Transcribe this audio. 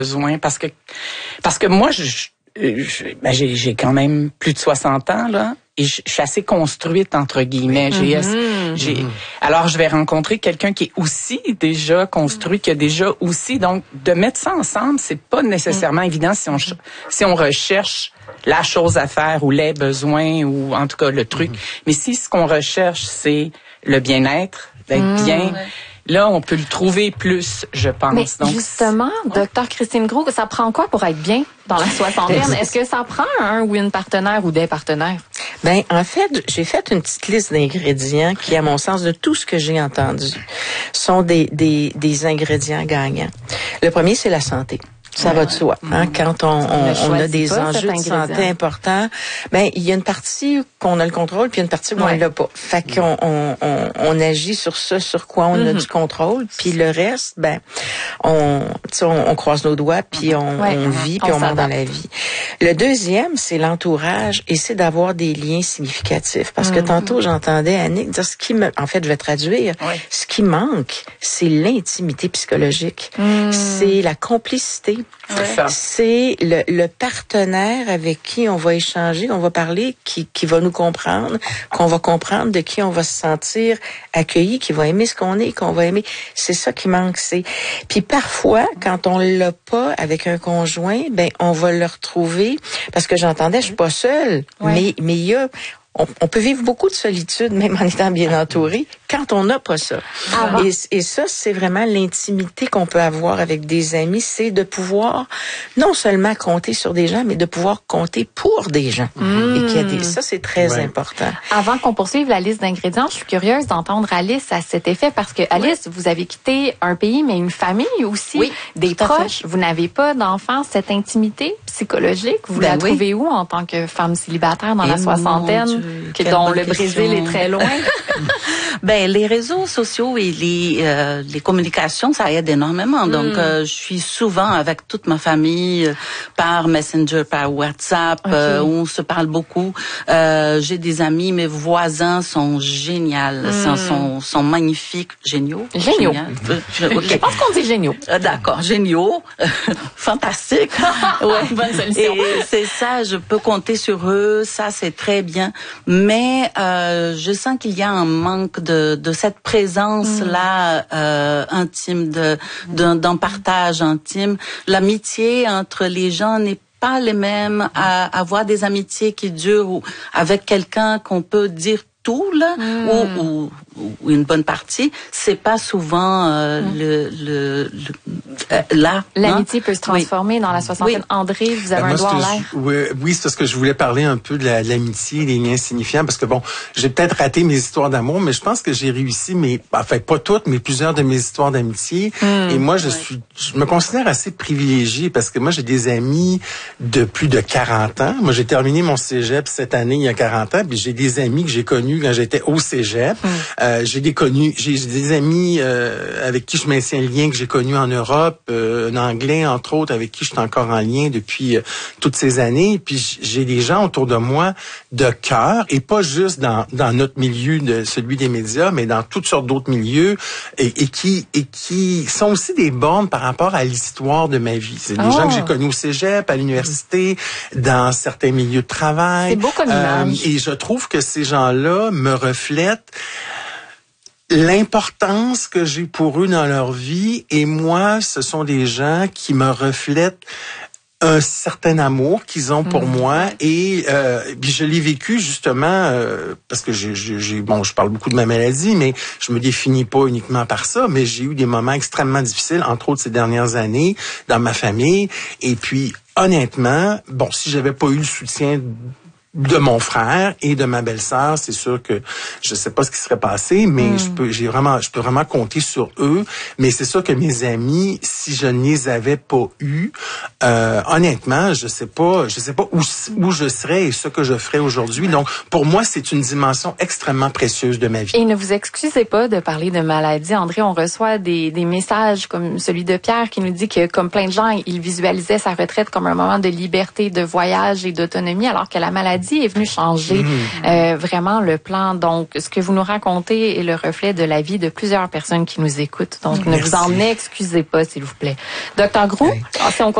besoin parce que moi j'ai quand même plus de 60 ans là et je suis assez construite entre guillemets. Alors je vais rencontrer quelqu'un qui est aussi déjà construit, qui a déjà aussi, donc de mettre ça ensemble, c'est pas nécessairement évident si on recherche la chose à faire ou les besoins ou en tout cas le truc. Mais si ce qu'on recherche c'est le bien-être, d'être bien. Là, on peut le trouver plus, je pense. Mais donc, justement, Dr. Christine Groulx, ça prend quoi pour être bien dans la soixantaine? Est-ce que ça prend un ou une partenaire ou des partenaires? Ben, en fait, j'ai fait une petite liste d'ingrédients qui, à mon sens, de tout ce que j'ai entendu, sont des ingrédients gagnants. Le premier, c'est la santé. Ça va de soi. Hein? Quand on a des enjeux de santé importants, ben il y a une partie qu'on a le contrôle, puis il y a une partie où on l'a pas. Fait qu'on on agit sur ce sur quoi on a du contrôle, puis le reste, ben on croise nos doigts, puis on vit, puis on monte dans la vie. Le deuxième, c'est l'entourage, et c'est d'avoir des liens significatifs. Parce que tantôt, j'entendais Annick dire en fait, je vais traduire. Ce qui manque, c'est l'intimité psychologique. C'est la complicité. C'est le partenaire avec qui on va échanger, on va parler, qui va nous comprendre, qu'on va comprendre, de qui on va se sentir accueilli, qui va aimer ce qu'on est, qu'on va aimer. C'est ça qui manque. Puis parfois, quand on l'a pas avec un conjoint, ben on va le retrouver, parce que j'entendais, je suis pas seule, mais il y a... On peut vivre beaucoup de solitude, même en étant bien entouré, quand on n'a pas ça. Et ça, c'est vraiment l'intimité qu'on peut avoir avec des amis, c'est de pouvoir non seulement compter sur des gens, mais de pouvoir compter pour des gens. Et qu'il y a ça, c'est très important. Avant qu'on poursuive la liste d'ingrédients, je suis curieuse d'entendre Alice à cet effet, parce que Alice, vous avez quitté un pays, mais une famille aussi, des proches. Vous n'avez pas d'enfants. Cette intimité psychologique, vous la trouvez où en tant que femme célibataire dans la soixantaine? Dont le Brésil est très loin. Ben les réseaux sociaux et les communications, ça aide énormément. Donc je suis souvent avec toute ma famille par Messenger, par WhatsApp, où on se parle beaucoup. J'ai des amis, mes voisins sont géniaux, sont magnifiques, géniaux. Je pense qu'on dit géniaux. D'accord, géniaux, fantastique. Bonne solution. Et c'est ça, je peux compter sur eux, ça c'est très bien. Mais je sens qu'il y a un manque de cette présence-là intime, d'un partage intime. L'amitié entre les gens n'est pas les mêmes. À avoir des amitiés qui durent ou avec quelqu'un qu'on peut dire tout là ou une bonne partie, c'est pas souvent là. L'amitié peut se transformer dans la soixantaine. André, vous avez un doigt en l'air. Oui, c'est parce que je voulais parler un peu de l'amitié, des liens signifiants, parce que bon, j'ai peut-être raté mes histoires d'amour, mais je pense que j'ai réussi pas toutes, mais plusieurs de mes histoires d'amitié. Et moi, je me considère assez privilégié parce que moi, j'ai des amis de plus de 40 ans. Moi, j'ai terminé mon cégep cette année, il y a 40 ans, puis j'ai des amis que j'ai connus quand j'étais au cégep. J'ai des amis avec qui je maintiens le lien que j'ai connu en Europe, un Anglais entre autres avec qui je suis encore en lien depuis toutes ces années. Puis j'ai des gens autour de moi de cœur, et pas juste dans notre milieu, de celui des médias, mais dans toutes sortes d'autres milieux, et qui sont aussi des bornes par rapport à l'histoire de ma vie. C'est des gens que j'ai connus au cégep, à l'université, dans certains milieux de travail. C'est beau comme image. Et je trouve que ces gens-là me reflètent l'importance que j'ai pour eux dans leur vie, et moi, ce sont des gens qui me reflètent un certain amour qu'ils ont pour moi, et puis je l'ai vécu justement parce que je parle beaucoup de ma maladie, mais je me définis pas uniquement par ça, mais j'ai eu des moments extrêmement difficiles, entre autres ces dernières années dans ma famille, et puis honnêtement, si j'avais pas eu le soutien de mon frère et de ma belle-sœur, c'est sûr que je sais pas ce qui serait passé, mais je peux vraiment compter sur eux. Mais c'est sûr que mes amis, si je ne les avais pas eus, honnêtement, je sais pas où je serais et ce que je ferais aujourd'hui. Donc, pour moi, c'est une dimension extrêmement précieuse de ma vie. Et ne vous excusez pas de parler de maladie, André. On reçoit des messages comme celui de Pierre qui nous dit que, comme plein de gens, il visualisait sa retraite comme un moment de liberté, de voyage et d'autonomie, alors que la maladie maladie est venue changer vraiment le plan. Donc, ce que vous nous racontez est le reflet de la vie de plusieurs personnes qui nous écoutent. Donc, ne vous en excusez pas, s'il vous plaît. Dr. Groux, si on